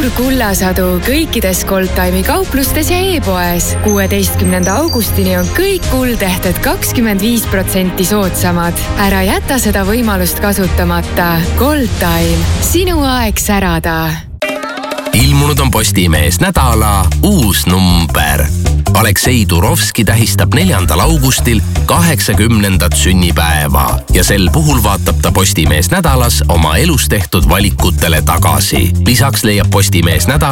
suur kullasadu kõikides Goldtime'i kauplustes ja e-poes. 16. augustini on kõik kuldehted 25% soodsamad. Ära jäta seda võimalust kasutamata. Goldtime. Sinu aeg särada. Ilmunud on Postimees nädala uus number. Aleksei Turovski tähistab 4. augustil 80. sünnipäeva ja sel puhul vaatab ta Postimees nädalas oma elus tehtud valikutele tagasi. Lisaks leiab Postimees nädalas